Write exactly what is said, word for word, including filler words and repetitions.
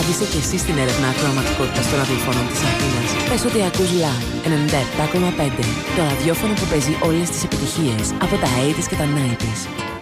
Οδήγησε και εσύ στην έρευνα ακροαματικότητας των ραδιοφώνων της Αθήνας. Πες ότι ακούς Live ενενήντα επτά κόμμα πέντε, το ραδιόφωνο που παίζει όλες τις επιτυχίες από τα ογδόντα και τα ενενήντα.